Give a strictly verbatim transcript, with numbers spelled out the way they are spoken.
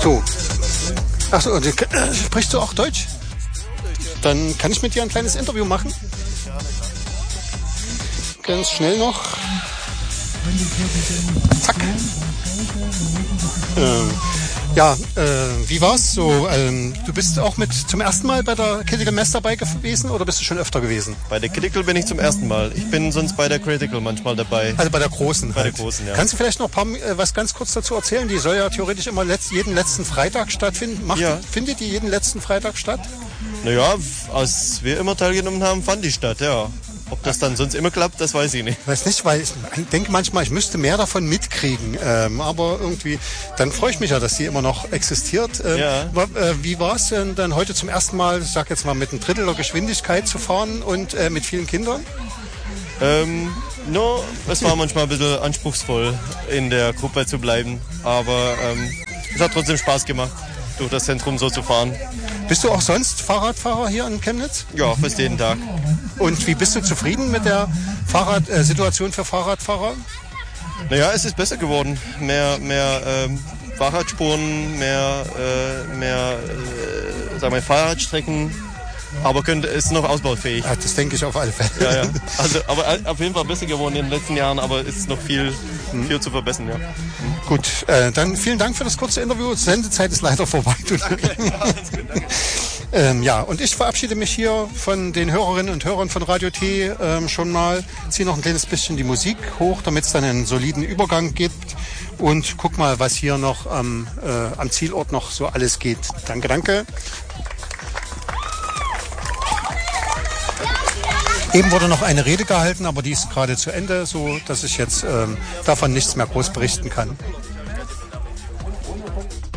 So. Achso, äh, sprichst du auch Deutsch? Dann kann ich mit dir ein kleines Interview machen. Ganz schnell noch. Zack. Ähm, ja, äh, wie war's so? Ähm, du bist auch mit zum ersten Mal bei der Critical Mass dabei gewesen oder bist du schon öfter gewesen? Bei der Critical bin ich zum ersten Mal. Ich bin sonst bei der Critical manchmal dabei. Also bei der großen Bei halt. der großen, ja. Kannst du vielleicht noch ein paar, äh, was ganz kurz dazu erzählen? Die soll ja theoretisch immer letzt, jeden letzten Freitag stattfinden. Macht Ja. die, findet die jeden letzten Freitag statt? Naja, als wir immer teilgenommen haben, fand die statt, ja. Ob das dann sonst immer klappt, das weiß ich nicht. Weiß nicht, weil ich denke manchmal, ich müsste mehr davon mitkriegen. Ähm, aber irgendwie, dann freue ich mich ja, dass die immer noch existiert. Ähm, Ja. wa- äh, wie war es denn dann heute zum ersten Mal, ich sag jetzt mal, mit ein Drittel der Geschwindigkeit zu fahren und äh, mit vielen Kindern? Ähm, no, es war manchmal ein bisschen anspruchsvoll, in der Gruppe zu bleiben. Aber ähm, es hat trotzdem Spaß gemacht, durch das Zentrum so zu fahren. Bist du auch sonst Fahrradfahrer hier in Chemnitz? Ja, fast jeden Tag. Und wie bist du zufrieden mit der Fahrrad, äh, Situation für Fahrradfahrer? Naja, es ist besser geworden. Mehr, mehr ähm, Fahrradspuren, mehr, äh, mehr äh, sagen wir, Fahrradstrecken. Aber könnte, ist noch ausbaufähig. Ja, das denke ich auf alle Fälle. Ja, ja. Also, aber auf jeden Fall besser geworden in den letzten Jahren, aber ist noch viel, viel zu verbessern. Ja. Gut, äh, dann vielen Dank für das kurze Interview. Sendezeit ist leider vorbei. ähm, ja, und ich verabschiede mich hier von den Hörerinnen und Hörern von Radio T ähm, schon mal. Ziehe noch ein kleines bisschen die Musik hoch, damit es dann einen soliden Übergang gibt. Und guck mal, was hier noch am, äh, am Zielort noch so alles geht. Danke, danke. Eben wurde noch eine Rede gehalten, aber die ist gerade zu Ende, so dass ich jetzt ähm, davon nichts mehr groß berichten kann.